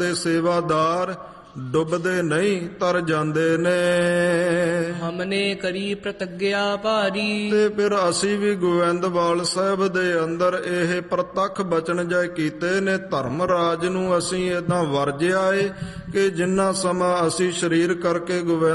ਤੇ ਸੇਵਾਦਾਰ ਡੁੱਬਦੇ ਨਹੀਂ ਤਰ ਜਾਂਦੇ ਨੇ। ਹਮਨੇ ਕਰੀ ਪ੍ਰਤੱਗਿਆ ਭਾਰੀ, ਤੇ ਫਿਰ ਅਸੀਂ ਵੀ ਗੋਬਿੰਦਵਾਲ ਸਾਹਿਬ ਦੇ ਅੰਦਰ ਇਹ ਪ੍ਰਤੱਖ ਬਚਨ ਜੈ ਕੀਤੇ ਨੇ। ਧਰਮ ਰਾਜ ਨੂੰ ਅਸੀਂ ਏਦਾਂ ਵਰਜਿਆ ਏ ਕਿ ਜਿੰਨਾ ਸਮਾਂ ਅਸੀਂ ਸਰੀਰ ਕਰਕੇ ਗੋਬਿੰਦ